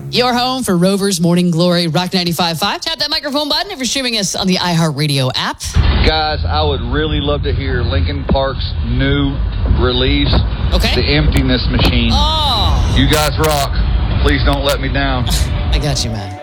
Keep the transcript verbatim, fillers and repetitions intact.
Your home for Rover's Morning Glory, Rock ninety-five point five. Tap that microphone button if you're streaming us on the iHeartRadio app. Guys, I would really love to hear Linkin Park's new release, Okay. The Emptiness Machine. Oh. You guys rock. Please don't let me down. I got you, man.